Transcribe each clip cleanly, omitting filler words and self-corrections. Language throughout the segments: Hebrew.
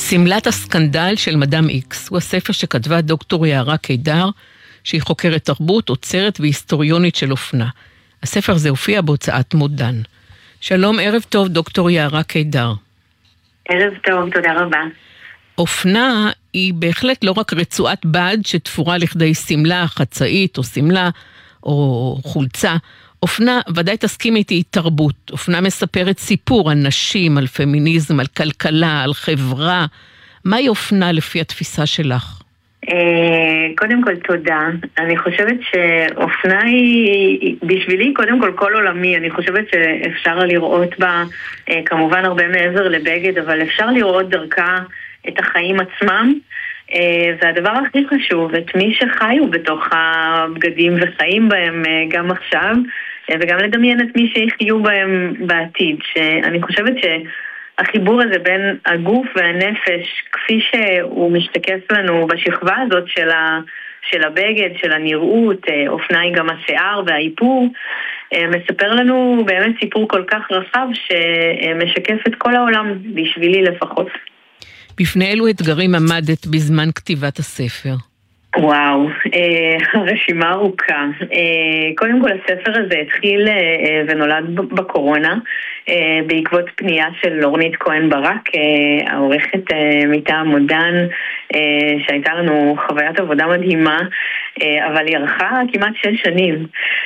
סמלת הסקנדל של מדאם איקס הוא הספר שכתבה דוקטור יערה קידר, שהיא חוקרת תרבות, אוצרת והיסטוריונית של אופנה. הספר הזה הופיע בהוצאת מודן. שלום, ערב טוב, דוקטור יערה קידר. ערב טוב, תודה רבה. אופנה היא בהחלט לא רק רצועת בד שתפורה לכדי סמלה חצאית או סמלה או חולצה. אופנה, ודאי תסכים איתי, היא תרבות. אופנה מספרת סיפור על נשים, על פמיניזם, על כלכלה, על חברה. מהי אופנה לפי התפיסה שלך? קודם כל תודה. אני חושבת שאופנה היא בשבילי קודם כל עולמי. אני חושבת שאפשר לראות בה כמובן הרבה מעבר לבגד, אבל אפשר לראות דרכה את החיים עצמם, והדבר הכי חשוב, את מי שחיו בתוך הבגדים וחיים בהם גם עכשיו, וגם לדמיין את מי שיחיו בהם בעתיד. שאני חושבת שהחיבור הזה בין הגוף והנפש, כפי שהוא משתקף לנו בשכבה הזאת של הבגד, של הנראות, אופנה היא גם השיער והאיפור, מספר לנו באמת סיפור כל כך רחב שמשקף את כל העולם, בשבילי לפחות. בפני אילו אתגרים עמדת בזמן כתיבת הספר? וואו, הרשימה ארוכה. קודם כל הספר הזה התחיל ונולד בקורונה, בעקבות פנייה של אורנית כהן ברק, העורכת מטעם מודן, שהייתה לנו חוויית עבודה מדהימה, אבל היא ארכה כמעט 6 שנים,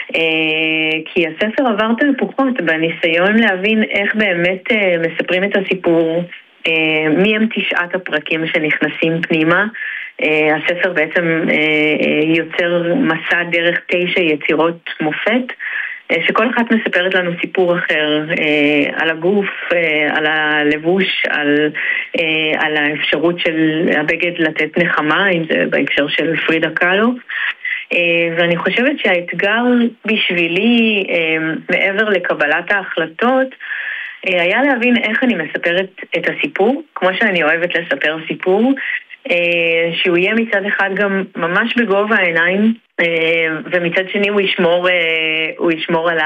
כי הספר עבר תהפוכות בניסיון להבין איך באמת מספרים את הסיפור, מי הם 9 הפרקים שנכנסים פנימה. הספר בעצם יוצר מסע דרך 9 יצירות מופת, שכל אחת מספרת לנו סיפור אחר, על הגוף, על הלבוש, על האפשרות של הבגד לתת נחמה, אם זה בהקשר של פרידה קאלו. ואני חושבת שהאתגר בשבילי, מעבר לקבלת ההחלטות, היה להבין איך אני מספרת את הסיפור, כמו שאני אוהבת לספר סיפור, שהוא יהיה מצד אחד גם ממש בגובה העיניים, ומצד שני הוא ישמור על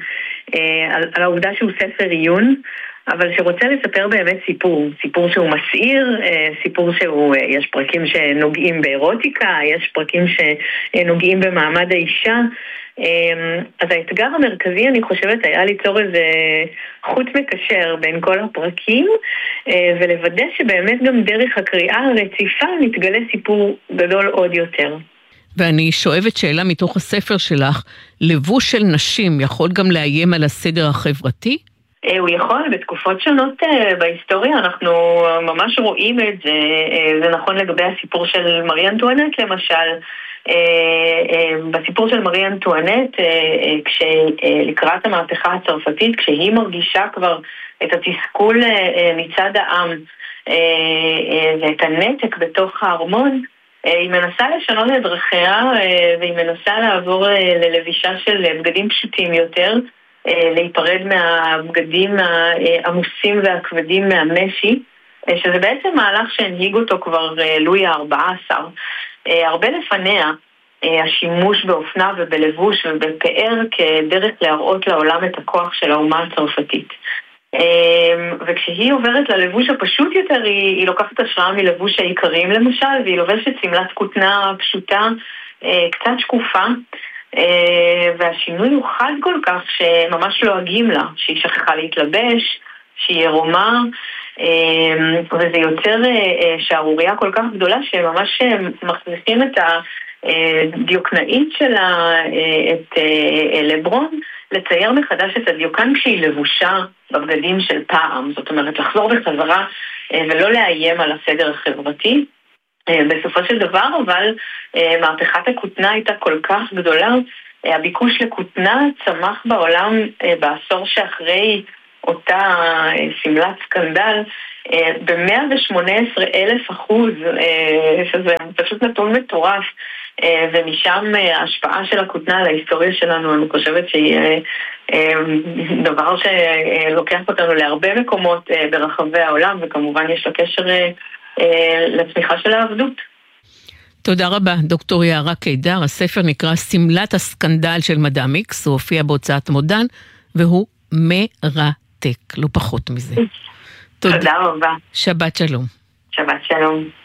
העובדה שהוא ספר עיון, אבל שרוצה לספר באמת סיפור שהוא מסעיר, סיפור יש פרקים שנוגעים באירוטיקה, יש פרקים שנוגעים במעמד האישה. אז האתגר המרכזי, אני חושבת, היה ליצור איזה חוט מקשר בין כל הפרקים, ולוודא שבאמת גם דרך הקריאה הרציפה מתגלה סיפור גדול עוד יותר. ואני שואבת שאלה מתוך הספר שלך, לבוש של נשים יכול גם לאיים על הסדר החברתי? הוא יכול, בתקופות שונות בהיסטוריה אנחנו ממש רואים את זה. זה נכון לגבי הסיפור של מארי אנטואנט למשל. בסיפור של מארי אנטואנט, לקראת המהפכה הצרפתית, כשהיא מרגישה כבר את התסכול מצד העם ואת הנתק בתוך הארמון, היא מנסה לשנות את דרכיה, והיא מנסה לעבור ללבישה של בגדים פשוטים יותר, להיפרד מהבגדים העמוסים והכבדים מהמשי, שזה בעצם מהלך שהנהיג אותו כבר לואי ה-14. הרבה לפניה, השימוש באופנה ובלבוש ובפאר כדרך להראות לעולם את הכוח של האומה הצרפתית. וכשהיא עוברת ללבוש הפשוט יותר, היא לוקחת השראה מלבוש העיקרים למשל, והיא לובשת סמלת כותנה פשוטה, קצת שקופה, והשינוי הוא חד כל כך שממש לועגים לה, שהיא שכחה להתלבש, שהיא עירומה, וזה יוצר שערוריה כל כך גדולה שממש מכניסים את הדיוקנאית שלה, את לברון, לצייר מחדש את הדיוקן כשהיא לבושה בבגדים של פעם. זאת אומרת, לחזור בחזרה ולא לאיים על הסדר החברתי. בסופו של דבר, אבל מהפכת הכותנה הייתה כל כך גדולה, הביקוש לכותנה צמח בעולם בעשור שאחרי אותה סמלת סקנדל ב-118,000%, שזה פשוט נתון מטורף, ומשם ההשפעה של הכותנה על ההיסטוריה שלנו, אני חושבת שהיא דבר שלוקח אותנו להרבה מקומות ברחבי העולם, וכמובן יש לה קשר לצמיחה של העבדות. תודה רבה, דוקטור יערה קידר. הספר נקרא סמלת הסקנדל של מדאם איקס, הוא הופיע בהוצאת מודן, והוא מרתק, לא פחות מזה. תודה רבה. שבת שלום. שבת שלום.